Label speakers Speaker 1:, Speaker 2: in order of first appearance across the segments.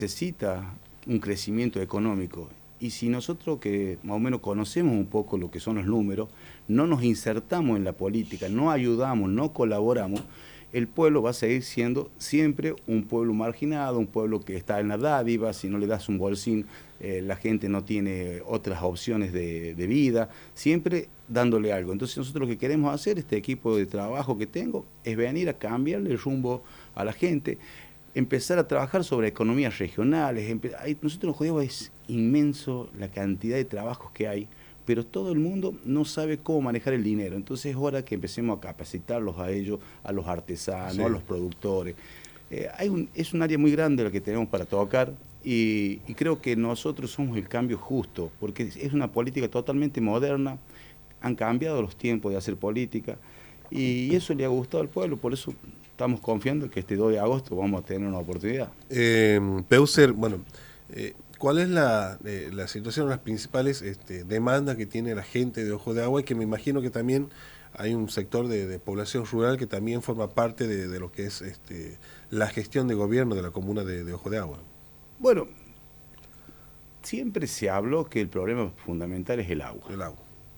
Speaker 1: necesita un crecimiento económico. Y si nosotros que más o menos conocemos un poco lo que son los números, no nos insertamos en la política, no ayudamos, no colaboramos, el pueblo va a seguir siendo siempre un pueblo marginado, un pueblo que está en la dádiva. Si no le das un bolsín, la gente no tiene otras opciones de vida, siempre dándole algo. Entonces nosotros lo que queremos hacer, este equipo de trabajo que tengo, es venir a cambiarle el rumbo a la gente, empezar a trabajar sobre economías regionales. Nosotros nos jodemos, es inmenso la cantidad de trabajos que hay, pero todo el mundo no sabe cómo manejar el dinero. Entonces es hora que empecemos a capacitarlos a ellos, a los artesanos, sí, a los productores. Es un área muy grande la que tenemos para tocar y creo que nosotros somos el cambio justo, porque es una política totalmente moderna, han cambiado los tiempos de hacer política y eso le ha gustado al pueblo, por eso estamos confiando que este 2 de agosto vamos a tener una oportunidad.
Speaker 2: Peuser, bueno, ¿cuál es la situación, las principales demandas que tiene la gente de Ojo de Agua? Y que me imagino que también hay un sector de población rural que también forma parte de lo que es la gestión de gobierno de la comuna de Ojo de Agua.
Speaker 1: Bueno, siempre se habló que el problema fundamental es el agua.
Speaker 2: El agua.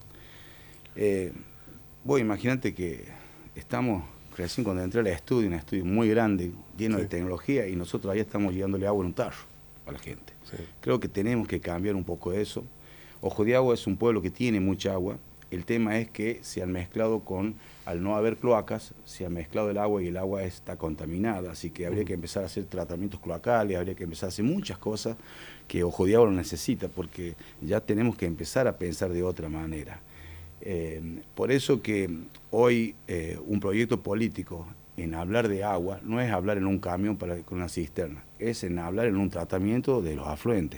Speaker 1: Vos imaginate que estamos, recién cuando entré al estudio, un estudio muy grande, lleno de tecnología, y nosotros ahí estamos llevándole agua en un tarro a la gente. Sí. Creo que tenemos que cambiar un poco eso. Ojo de Agua es un pueblo que tiene mucha agua. El tema es que se han mezclado al no haber cloacas, se ha mezclado el agua y el agua está contaminada, así que habría que empezar a hacer tratamientos cloacales, habría que empezar a hacer muchas cosas que Ojo de Agua lo necesita, porque ya tenemos que empezar a pensar de otra manera. Por eso que hoy un proyecto político en hablar de agua no es hablar en un camión con una cisterna, es en hablar en un tratamiento de los afluentes.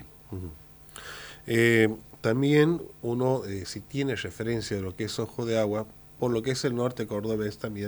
Speaker 2: También uno, si tiene referencia de lo que es Ojo de Agua, por lo que es el norte cordobés también,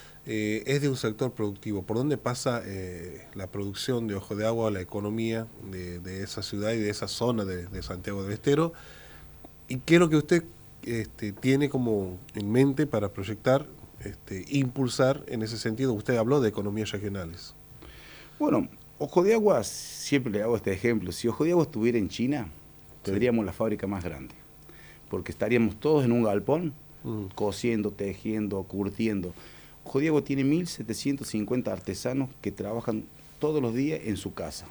Speaker 2: es de un sector productivo. ¿Por dónde pasa la producción de Ojo de Agua, la economía de esa ciudad y de esa zona de Santiago del Estero? ¿Y qué es lo que usted tiene como en mente para proyectar, impulsar en ese sentido? Usted habló de economías regionales.
Speaker 1: Bueno, Ojo de Agua, siempre le hago este ejemplo. Si Ojo de Agua estuviera en China, tendríamos la fábrica más grande, porque estaríamos todos en un galpón, cosiendo, tejiendo, curtiendo. Ojo de Agua tiene 1.750 artesanos que trabajan todos los días en su casa.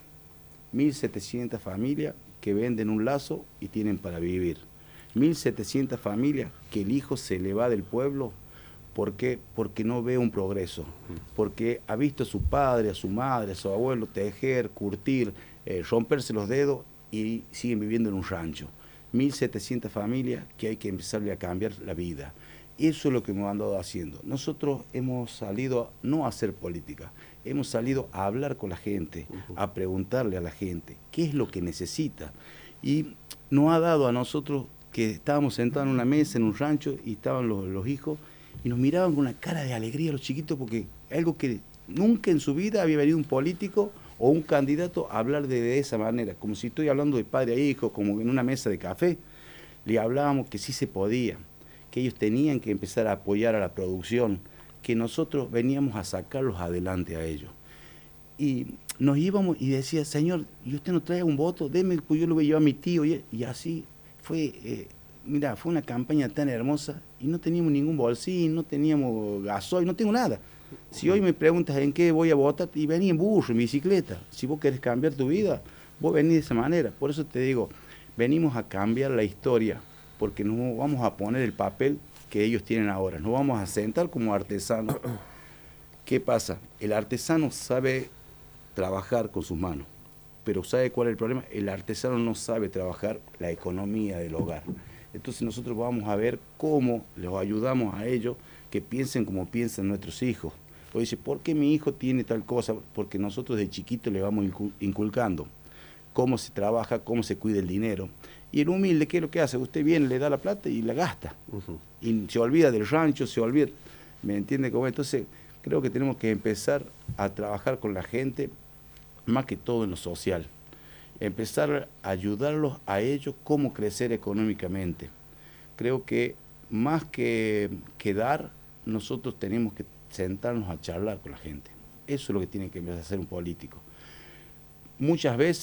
Speaker 1: 1.700 familias que venden un lazo y tienen para vivir. 1.700 familias que el hijo se le va del pueblo. ¿Por qué? Porque no ve un progreso, porque ha visto a su padre, a su madre, a su abuelo tejer, curtir, romperse los dedos y siguen viviendo en un rancho. 1.700 familias que hay que empezarle a cambiar la vida. Eso es lo que hemos andado haciendo. Nosotros hemos salido no a hacer política, hemos salido a hablar con la gente, a preguntarle a la gente qué es lo que necesita. Y nos ha dado a nosotros que estábamos sentados en una mesa, en un rancho, y estaban los hijos, y nos miraban con una cara de alegría los chiquitos, porque algo que nunca en su vida había venido un político o un candidato a hablar de esa manera, como si estoy hablando de padre a hijo, como en una mesa de café. Le hablábamos que sí se podía, que ellos tenían que empezar a apoyar a la producción, que nosotros veníamos a sacarlos adelante a ellos. Y nos íbamos y decía, señor, ¿y usted no trae un voto? Deme, pues yo lo voy a llevar a mi tío. Y así fue, mira, fue una campaña tan hermosa y no teníamos ningún bolsín, no teníamos gasoil, no tengo nada. Si hoy me preguntas en qué voy a votar, y vení en burro, en bicicleta. Si vos querés cambiar tu vida, vos venís de esa manera. Por eso te digo, venimos a cambiar la historia, porque no vamos a poner el papel que ellos tienen ahora. Nos vamos a sentar como artesanos. ¿Qué pasa? El artesano sabe trabajar con sus manos, pero ¿sabe cuál es el problema? El artesano no sabe trabajar la economía del hogar. Entonces nosotros vamos a ver cómo los ayudamos a ellos que piensen como piensan nuestros hijos. O dice, ¿por qué mi hijo tiene tal cosa? Porque nosotros de chiquito le vamos inculcando cómo se trabaja, cómo se cuida el dinero. Y el humilde, ¿qué es lo que hace? Usted viene, le da la plata y la gasta. Y se olvida del rancho, se olvida. ¿Me entiende cómo? Entonces, creo que tenemos que empezar a trabajar con la gente, más que todo en lo social. Empezar a ayudarlos a ellos cómo crecer económicamente. Creo que más que dar, nosotros tenemos que sentarnos a charlar con la gente. Eso es lo que tiene que empezar a hacer un político. muchas veces